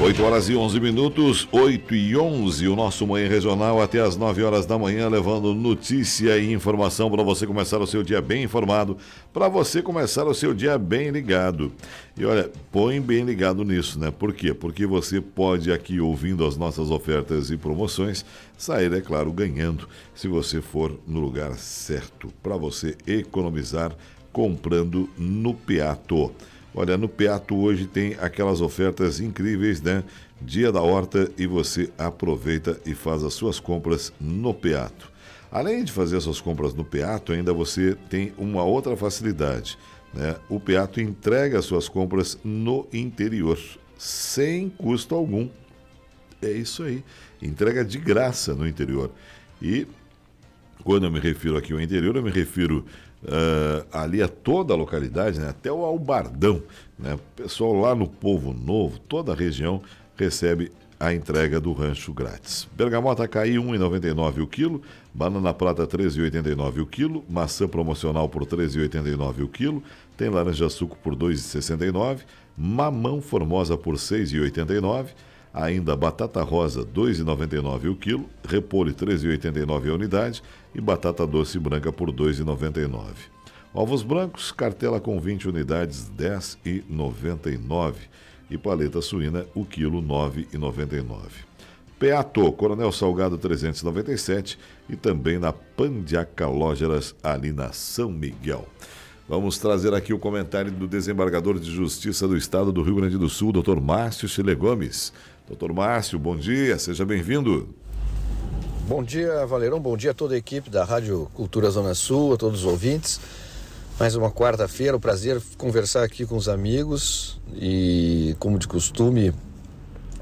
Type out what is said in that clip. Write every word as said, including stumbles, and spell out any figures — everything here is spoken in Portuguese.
oito horas e onze minutos, oito e onze, o nosso Manhã Regional até as nove horas da manhã, levando notícia e informação para você começar o seu dia bem informado, para você começar o seu dia bem ligado. E olha, põe bem ligado nisso, né? Por quê? Porque você pode aqui, ouvindo as nossas ofertas e promoções, sair, é claro, ganhando, se você for no lugar certo, para você economizar comprando no Peato. Olha, no Peato hoje tem aquelas ofertas incríveis, né? Dia da Horta, e você aproveita e faz as suas compras no Peato. Além de fazer as suas compras no Peato, ainda você tem uma outra facilidade, né? O Peato entrega as suas compras no interior, sem custo algum. É isso aí, entrega de graça no interior. E quando eu me refiro aqui ao interior, eu me refiro Uh, ali a toda a localidade, né? Até o Albardão, né? O pessoal lá no Povo Novo, toda a região recebe a entrega do rancho grátis. Bergamota Caí um real e noventa e nove centavos o quilo, banana prata treze reais e oitenta e nove centavos o quilo, maçã promocional por treze reais e oitenta e nove centavos o quilo, tem laranja suco por dois reais e sessenta e nove centavos, mamão formosa por seis reais e oitenta e nove centavos, ainda batata rosa dois reais e noventa e nove centavos o quilo, repolho treze reais e oitenta e nove centavos a unidade e batata doce branca por dois reais e noventa e nove centavos. Ovos brancos, cartela com vinte unidades, dez reais e noventa e nove centavos. E paleta suína, o quilo, nove reais e noventa e nove centavos. Peato, Coronel Salgado trezentos e noventa e sete e também na Pandiaca Lógeras, ali na São Miguel. Vamos trazer aqui o comentário do desembargador de Justiça do Estado do Rio Grande do Sul, doutor Márcio Chile Gomes. doutor Márcio, bom dia, seja bem-vindo. Bom dia, Valerão, bom dia a toda a equipe da Rádio Cultura Zona Sul, a todos os ouvintes. Mais uma quarta-feira, um prazer conversar aqui com os amigos e, como de costume,